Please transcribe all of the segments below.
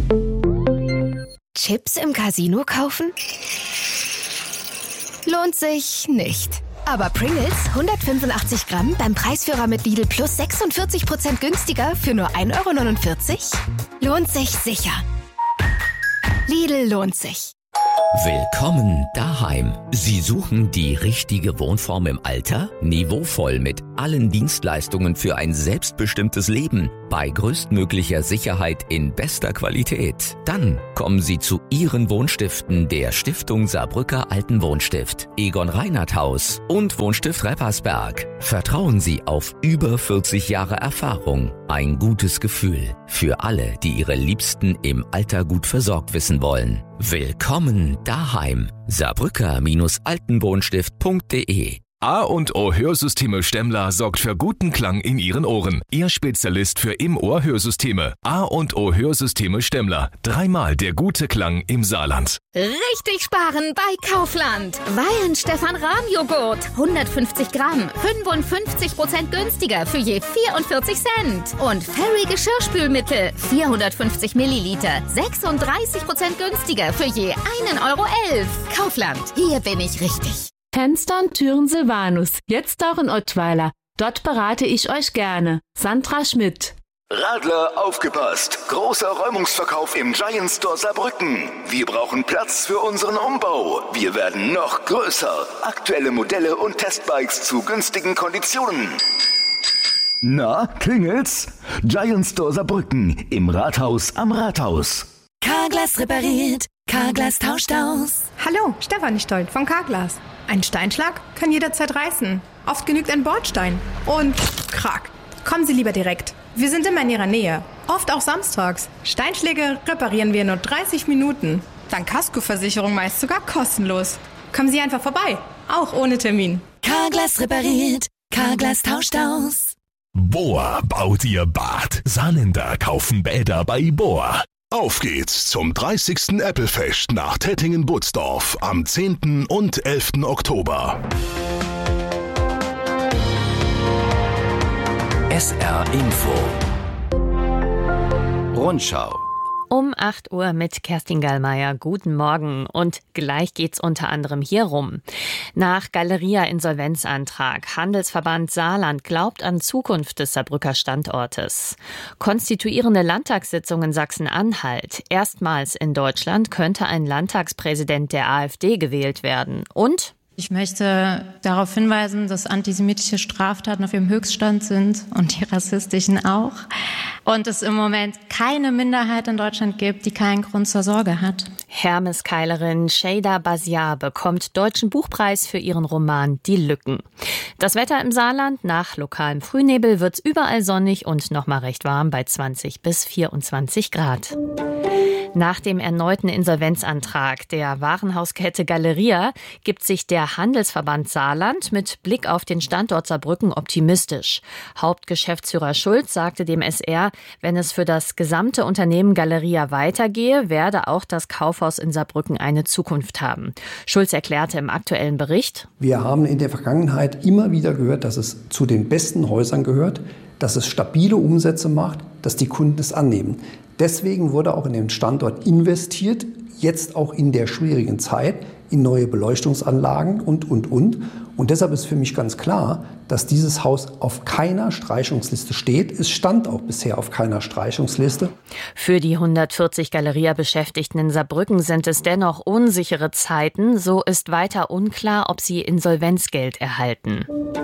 Chips im Casino kaufen? Lohnt sich nicht. Aber Pringles 185 Gramm beim Preisführer mit Lidl plus 46% günstiger für nur 1,49 € lohnt sich sicher. Lidl lohnt sich. Willkommen daheim. Sie suchen die richtige Wohnform im Alter? Niveauvoll mit allen Dienstleistungen für ein selbstbestimmtes Leben bei größtmöglicher Sicherheit in bester Qualität. Dann kommen Sie zu Ihren Wohnstiften der Stiftung Saarbrücker Altenwohnstift, Egon Reinhardt Haus und Wohnstift Reppersberg. Vertrauen Sie auf über 40 Jahre Erfahrung. Ein gutes Gefühl für alle, die ihre Liebsten im Alter gut versorgt wissen wollen. Willkommen daheim. Saarbrücker-altenwohnstift.de. A&O Hörsysteme Stemmler sorgt für guten Klang in Ihren Ohren. Ihr Spezialist für Im-Ohr-Hörsysteme. A&O Hörsysteme Stemmler. 3-mal der gute Klang im Saarland. Richtig sparen bei Kaufland. Wein Stefan Rahm Joghurt. 150 Gramm. 55% günstiger für je 44 Cent. Und Fairy Geschirrspülmittel. 450 Milliliter. 36% günstiger für je 1,11 € Kaufland. Hier bin ich richtig. Fenster und Türen Silvanus, jetzt auch in Ottweiler. Dort berate ich euch gerne. Sandra Schmidt. Radler, aufgepasst! Großer Räumungsverkauf im Giant Store Saarbrücken. Wir brauchen Platz für unseren Umbau. Wir werden noch größer. Aktuelle Modelle und Testbikes zu günstigen Konditionen. Na, klingelt's? Giant Store Saarbrücken im Rathaus am Rathaus. Carglass repariert, Carglass tauscht aus. Hallo, Stefanie Stolt von Carglass. Ein Steinschlag kann jederzeit reißen. Oft genügt ein Bordstein. Und krack. Kommen Sie lieber direkt. Wir sind immer in Ihrer Nähe. Oft auch samstags. Steinschläge reparieren wir in nur 30 Minuten. Dank Kaskoversicherung meist sogar kostenlos. Kommen Sie einfach vorbei. Auch ohne Termin. Carglass repariert, Carglass tauscht aus. Bohr baut ihr Bad. Saarländer kaufen Bäder bei Bohr. Auf geht's zum 30. Apple-Fest nach Tettingen-Butzdorf am 10. und 11. Oktober. SR Info. Rundschau. Um 8 Uhr mit Kerstin Gallmeier. Guten Morgen. Und gleich geht's unter anderem hier rum. Nach Galeria-Insolvenzantrag. Handelsverband Saarland glaubt an Zukunft des Saarbrücker Standortes. Konstituierende Landtagssitzung in Sachsen-Anhalt. Erstmals in Deutschland könnte ein Landtagspräsident der AfD gewählt werden. Und ich möchte darauf hinweisen, dass antisemitische Straftaten auf ihrem Höchststand sind und die rassistischen auch. Und es im Moment keine Minderheit in Deutschland gibt, die keinen Grund zur Sorge hat. Hermeskeilerin Şeyda Baziar bekommt Deutschen Buchpreis für ihren Roman Die Lücken. Das Wetter im Saarland: nach lokalem Frühnebel wird's überall sonnig und noch mal recht warm bei 20 bis 24 Grad. Nach dem erneuten Insolvenzantrag der Warenhauskette Galeria gibt sich der Handelsverband Saarland mit Blick auf den Standort Saarbrücken optimistisch. Hauptgeschäftsführer Schulz sagte dem SR, wenn es für das gesamte Unternehmen Galeria weitergehe, werde auch das Kaufhaus in Saarbrücken eine Zukunft haben. Schulz erklärte im aktuellen Bericht: Wir haben in der Vergangenheit immer wieder gehört, dass es zu den besten Häusern gehört, dass es stabile Umsätze macht, dass die Kunden es annehmen. Deswegen wurde auch in den Standort investiert, jetzt auch in der schwierigen Zeit, in neue Beleuchtungsanlagen und. Und deshalb ist für mich ganz klar, dass dieses Haus auf keiner Streichungsliste steht. Es stand auch bisher auf keiner Streichungsliste. Für die 140 Galeria-Beschäftigten in Saarbrücken sind es dennoch unsichere Zeiten. So ist weiter unklar, ob sie Insolvenzgeld erhalten.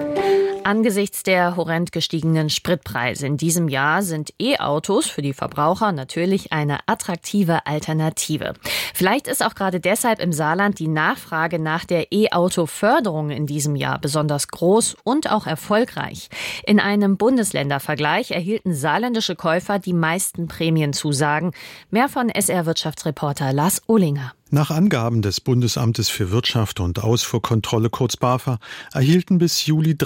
Angesichts der horrend gestiegenen Spritpreise in diesem Jahr sind E-Autos für die Verbraucher natürlich eine attraktive Alternative. Vielleicht ist auch gerade deshalb im Saarland die Nachfrage nach der E-Auto-Förderung in diesem Jahr besonders groß und auch erfolgreich. In einem Bundesländervergleich erhielten saarländische Käufer die meisten Prämienzusagen. Mehr von SR-Wirtschaftsreporter Lars Ohlinger. Nach Angaben des Bundesamtes für Wirtschaft und Ausfuhrkontrolle kurz BAFA erhielten bis Juli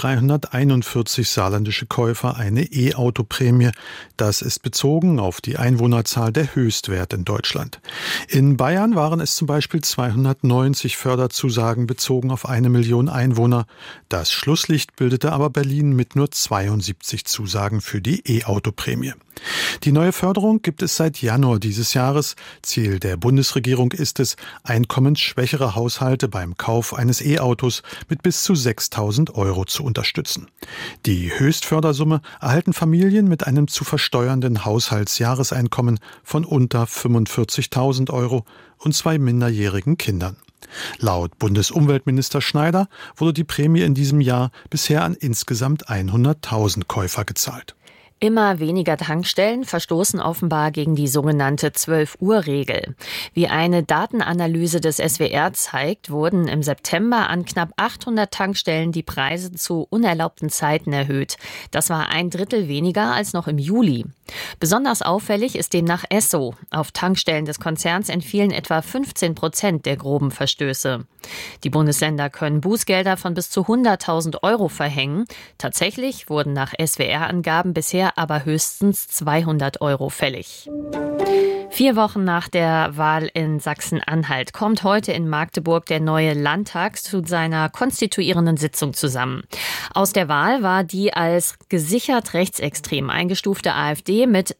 341 saarländische Käufer eine E-Auto-Prämie. Das ist bezogen auf die Einwohnerzahl der Höchstwert in Deutschland. In Bayern waren es zum Beispiel 290 Förderzusagen bezogen auf 1 Million Einwohner. Das Schlusslicht bildete aber Berlin mit nur 72 Zusagen für die E-Auto-Prämie. Die neue Förderung gibt es seit Januar dieses Jahres. Ziel der Bundesregierung ist es, einkommensschwächere Haushalte beim Kauf eines E-Autos mit bis zu 6.000 € zu unterstützen. Die Höchstfördersumme erhalten Familien mit einem zu versteuernden Haushaltsjahreseinkommen von unter 45.000 € und 2 minderjährigen Kindern. Laut Bundesumweltminister Schneider wurde die Prämie in diesem Jahr bisher an insgesamt 100.000 Käufer gezahlt. Immer weniger Tankstellen verstoßen offenbar gegen die sogenannte 12-Uhr-Regel. Wie eine Datenanalyse des SWR zeigt, wurden im September an knapp 800 Tankstellen die Preise zu unerlaubten Zeiten erhöht. Das war 1/3 weniger als noch im Juli. Besonders auffällig ist demnach Esso. Auf Tankstellen des Konzerns entfielen etwa 15% der groben Verstöße. Die Bundesländer können Bußgelder von bis zu 100.000 € verhängen. Tatsächlich wurden nach SWR-Angaben bisher aber höchstens 200 € fällig. 4 Wochen nach der Wahl in Sachsen-Anhalt kommt heute in Magdeburg der neue Landtag zu seiner konstituierenden Sitzung zusammen. Aus der Wahl war die als gesichert rechtsextrem eingestufte AfD mit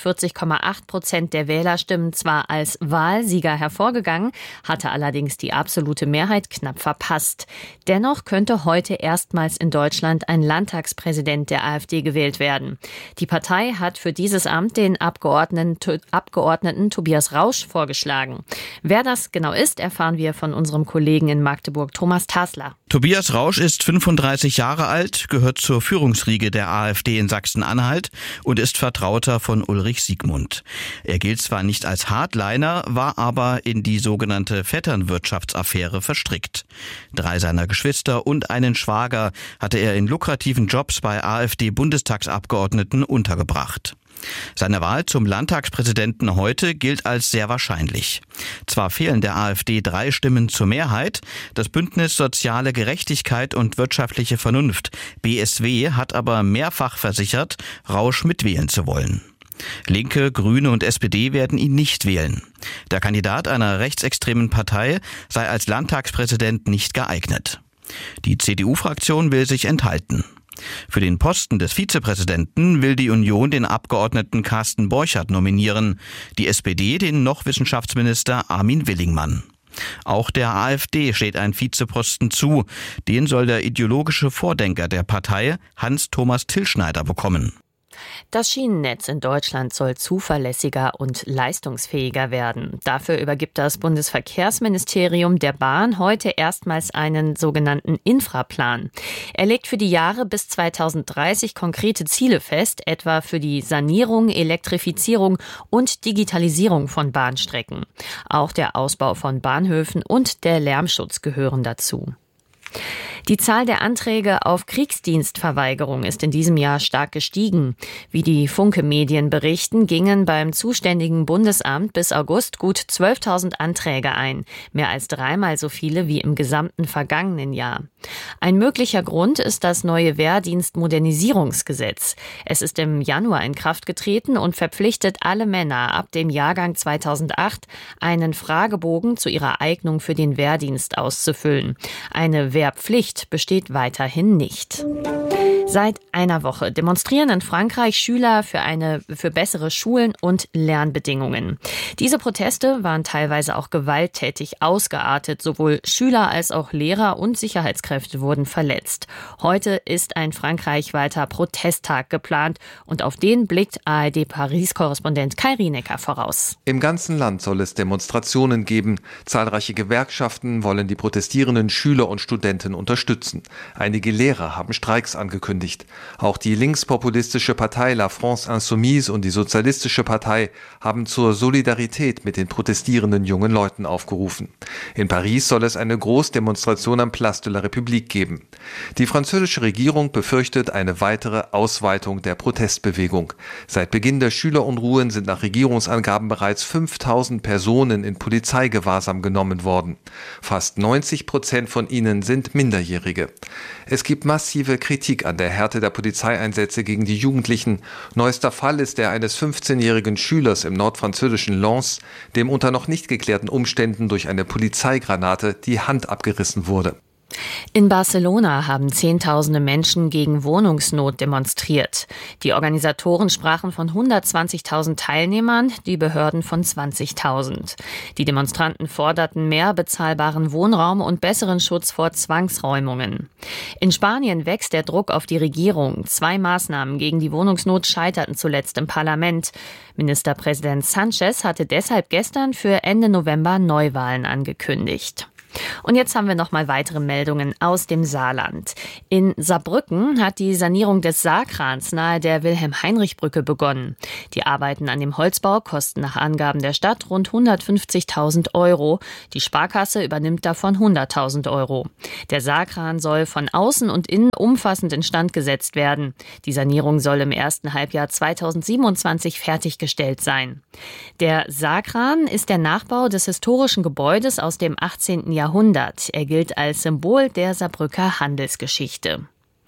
43,8% der Wählerstimmen zwar als Wahlsieger hervorgegangen, hatte allerdings die absolute Mehrheit knapp verpasst. Dennoch könnte heute erstmals in Deutschland ein Landtagspräsident der AfD gewählt werden. Die Partei hat für dieses Amt den Abgeordneten Tobias Rausch vorgeschlagen. Wer das genau ist, erfahren wir von unserem Kollegen in Magdeburg, Thomas Tasler. Tobias Rausch ist 35 Jahre alt, gehört zur Führungsriege der AfD in Sachsen-Anhalt und ist Vertrauter von Ulrich Siegmund. Er gilt zwar nicht als Hardliner, war aber in die sogenannte Vetternwirtschaftsaffäre verstrickt. 3 seiner Geschwister und einen Schwager hatte er in lukrativen Jobs bei AfD-Bundestagsabgeordneten untergebracht. Seine Wahl zum Landtagspräsidenten heute gilt als sehr wahrscheinlich. Zwar fehlen der AfD 3 Stimmen zur Mehrheit, das Bündnis Soziale Gerechtigkeit und wirtschaftliche Vernunft, BSW, hat aber mehrfach versichert, Rausch mitwählen zu wollen. Linke, Grüne und SPD werden ihn nicht wählen. Der Kandidat einer rechtsextremen Partei sei als Landtagspräsident nicht geeignet. Die CDU-Fraktion will sich enthalten. Für den Posten des Vizepräsidenten will die Union den Abgeordneten Carsten Borchert nominieren, die SPD den noch Wissenschaftsminister Armin Willingmann. Auch der AfD steht ein Vizeposten zu, den soll der ideologische Vordenker der Partei Hans-Thomas Tillschneider bekommen. Das Schienennetz in Deutschland soll zuverlässiger und leistungsfähiger werden. Dafür übergibt das Bundesverkehrsministerium der Bahn heute erstmals einen sogenannten Infraplan. Er legt für die Jahre bis 2030 konkrete Ziele fest, etwa für die Sanierung, Elektrifizierung und Digitalisierung von Bahnstrecken. Auch der Ausbau von Bahnhöfen und der Lärmschutz gehören dazu. Die Zahl der Anträge auf Kriegsdienstverweigerung ist in diesem Jahr stark gestiegen. Wie die Funke-Medien berichten, gingen beim zuständigen Bundesamt bis August gut 12.000 Anträge ein, mehr als 3-mal so viele wie im gesamten vergangenen Jahr. Ein möglicher Grund ist das neue Wehrdienstmodernisierungsgesetz. Es ist im Januar in Kraft getreten und verpflichtet alle Männer ab dem Jahrgang 2008, einen Fragebogen zu ihrer Eignung für den Wehrdienst auszufüllen. Eine Wehrpflicht besteht weiterhin nicht. Seit einer Woche demonstrieren in Frankreich Schüler für bessere Schulen und Lernbedingungen. Diese Proteste waren teilweise auch gewalttätig ausgeartet. Sowohl Schüler als auch Lehrer und Sicherheitskräfte wurden verletzt. Heute ist ein frankreichweiter Protesttag geplant und auf den blickt ARD-Paris-Korrespondent Kai Rienecker voraus. Im ganzen Land soll es Demonstrationen geben. Zahlreiche Gewerkschaften wollen die protestierenden Schüler und Studenten unterstützen. Einige Lehrer haben Streiks angekündigt. angekündigt. Auch die linkspopulistische Partei La France Insoumise und die Sozialistische Partei haben zur Solidarität mit den protestierenden jungen Leuten aufgerufen. In Paris soll es eine Großdemonstration am Place de la République geben. Die französische Regierung befürchtet eine weitere Ausweitung der Protestbewegung. Seit Beginn der Schülerunruhen sind nach Regierungsangaben bereits 5000 Personen in Polizeigewahrsam genommen worden. Fast 90% von ihnen sind Minderjährige. Es gibt massive Kritik an der Härte der Polizeieinsätze gegen die Jugendlichen. Neuester Fall ist der eines 15-jährigen Schülers im nordfranzösischen Lens, dem unter noch nicht geklärten Umständen durch eine Polizeigranate die Hand abgerissen wurde. In Barcelona haben Zehntausende Menschen gegen Wohnungsnot demonstriert. Die Organisatoren sprachen von 120.000 Teilnehmern, die Behörden von 20.000. Die Demonstranten forderten mehr bezahlbaren Wohnraum und besseren Schutz vor Zwangsräumungen. In Spanien wächst der Druck auf die Regierung. 2 Maßnahmen gegen die Wohnungsnot scheiterten zuletzt im Parlament. Ministerpräsident Sánchez hatte deshalb gestern für Ende November Neuwahlen angekündigt. Und jetzt haben wir noch mal weitere Meldungen aus dem Saarland. In Saarbrücken hat die Sanierung des Saarkrans nahe der Wilhelm-Heinrich-Brücke begonnen. Die Arbeiten an dem Holzbau kosten nach Angaben der Stadt rund 150.000 €. Die Sparkasse übernimmt davon 100.000 €. Der Saarkran soll von außen und innen umfassend instand gesetzt werden. Die Sanierung soll im ersten Halbjahr 2027 fertiggestellt sein. Der Saarkran ist der Nachbau des historischen Gebäudes aus dem 18. Jahrhundert. Er gilt als Symbol der Saarbrücker Handelsgeschichte.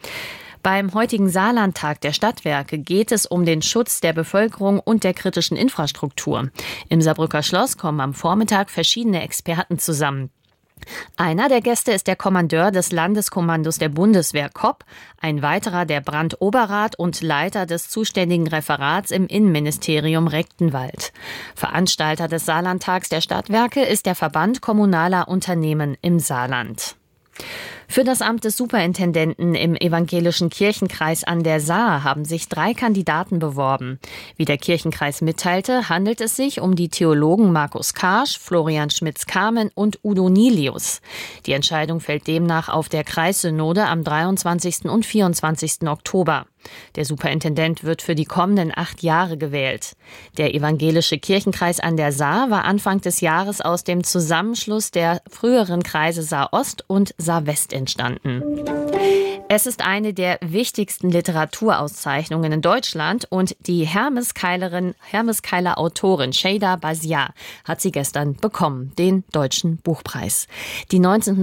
Beim heutigen Saarlandtag der Stadtwerke geht es um den Schutz der Bevölkerung und der kritischen Infrastruktur. Im Saarbrücker Schloss kommen am Vormittag verschiedene Experten zusammen. Einer der Gäste ist der Kommandeur des Landeskommandos der Bundeswehr Kopp, ein weiterer der Brandoberrat und Leiter des zuständigen Referats im Innenministerium Rechtenwald. Veranstalter des Saarlandtags der Stadtwerke ist der Verband kommunaler Unternehmen im Saarland. Für das Amt des Superintendenten im evangelischen Kirchenkreis an der Saar haben sich 3 Kandidaten beworben. Wie der Kirchenkreis mitteilte, handelt es sich um die Theologen Markus Karsch, Florian Schmitz-Kamen und Udo Nilius. Die Entscheidung fällt demnach auf der Kreissynode am 23. und 24. Oktober. Der Superintendent wird für die kommenden 8 Jahre gewählt. Der evangelische Kirchenkreis an der Saar war Anfang des Jahres aus dem Zusammenschluss der früheren Kreise Saar-Ost und Saar-West entstanden. Es ist eine der wichtigsten Literaturauszeichnungen in Deutschland und die Hermeskeiler Autorin Cheyda Basiar hat sie gestern bekommen, den Deutschen Buchpreis. Die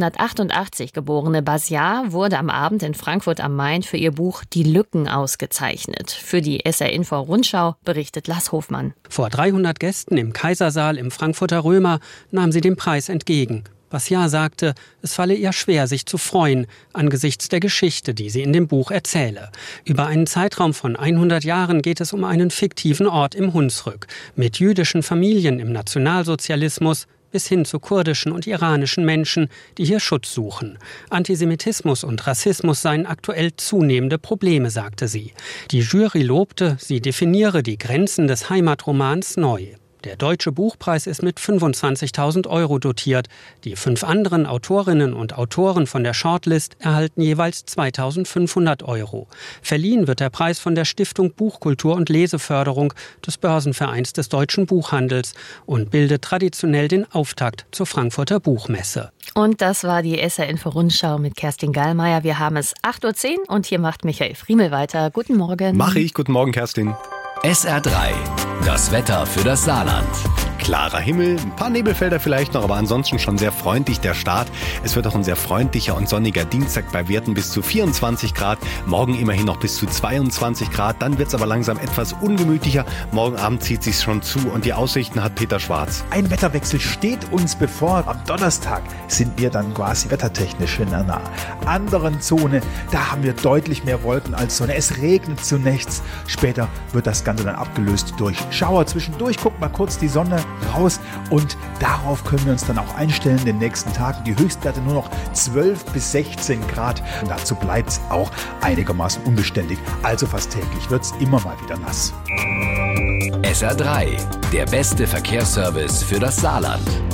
1988 geborene Basiar wurde am Abend in Frankfurt am Main für ihr Buch Die Lücken ausgezeichnet. Für die SR-Info-Rundschau berichtet Lars Hofmann. Vor 300 Gästen im Kaisersaal im Frankfurter Römer nahm sie den Preis entgegen. Basiar sagte, es falle ihr schwer, sich zu freuen, angesichts der Geschichte, die sie in dem Buch erzähle. Über einen Zeitraum von 100 Jahren geht es um einen fiktiven Ort im Hunsrück, mit jüdischen Familien im Nationalsozialismus, bis hin zu kurdischen und iranischen Menschen, die hier Schutz suchen. Antisemitismus und Rassismus seien aktuell zunehmende Probleme, sagte sie. Die Jury lobte, sie definiere die Grenzen des Heimatromans neu. Der Deutsche Buchpreis ist mit 25.000 € dotiert. Die 5 anderen Autorinnen und Autoren von der Shortlist erhalten jeweils 2.500 €. Verliehen wird der Preis von der Stiftung Buchkultur und Leseförderung des Börsenvereins des deutschen Buchhandels und bildet traditionell den Auftakt zur Frankfurter Buchmesse. Und das war die SR-Info-Rundschau mit Kerstin Gallmeier. Wir haben es 8:10 Uhr und hier macht Michael Friemel weiter. Guten Morgen. Mache ich. Guten Morgen, Kerstin. SR3, das Wetter für das Saarland. Klarer Himmel, ein paar Nebelfelder vielleicht noch, aber ansonsten schon sehr freundlich der Start. Es wird auch ein sehr freundlicher und sonniger Dienstag bei Werten bis zu 24 Grad. Morgen immerhin noch bis zu 22 Grad. Dann wird es aber langsam etwas ungemütlicher. Morgen Abend zieht sich's schon zu und die Aussichten hat Peter Schwarz. Ein Wetterwechsel steht uns bevor. Am Donnerstag sind wir dann quasi wettertechnisch in einer anderen Zone. Da haben wir deutlich mehr Wolken als Sonne. Es regnet zunächst. Später wird das Ganze dann abgelöst durch Schauer. Zwischendurch guckt mal kurz die Sonne raus und darauf können wir uns dann auch einstellen den nächsten Tagen. Die Höchstwerte nur noch 12 bis 16 Grad. Und dazu bleibt es auch einigermaßen unbeständig. Also fast täglich wird es immer mal wieder nass. SR3, der beste Verkehrsservice für das Saarland.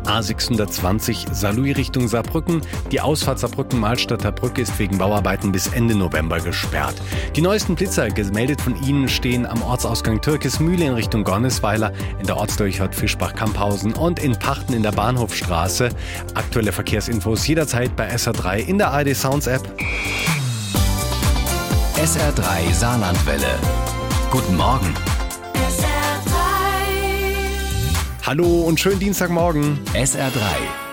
A620 Saarlouis Richtung Saarbrücken. Die Ausfahrt Saarbrücken-Mahlstadter Brücke ist wegen Bauarbeiten bis Ende November gesperrt. Die neuesten Blitzer, gemeldet von Ihnen, stehen am Ortsausgang Türkismühle in Richtung Gornisweiler, in der Ortsdurchfahrt Fischbach-Kamphausen und in Pachten in der Bahnhofstraße. Aktuelle Verkehrsinfos jederzeit bei SR3 in der ARD Sounds App. SR3 Saarlandwelle. Guten Morgen. Hallo und schönen Dienstagmorgen. SR3